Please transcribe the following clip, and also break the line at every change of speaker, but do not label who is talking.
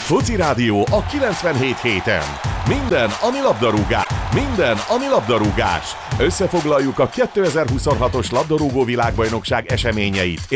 Foci Rádió a 97.7-en. Minden, ami labdarúgás. Összefoglaljuk a 2026-os labdarúgó világbajnokság eseményeit.